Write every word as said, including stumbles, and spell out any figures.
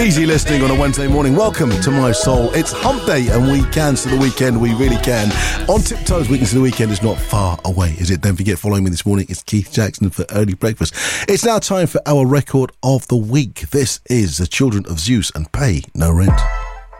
Easy listening on a Wednesday morning. Welcome to My Soul. It's hump day and we can to the weekend. We really can. On Tiptoes, Weekends to the Weekend is not far away, is it? Don't forget, following me this morning is Keith Jackson for Early Breakfast. It's now time for our record of the week. This is The Children of Zeus and Pay No Rent.